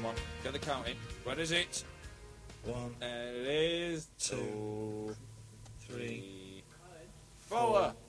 on, get the count in. Where is it? 1, There it is. 2, 3, 4.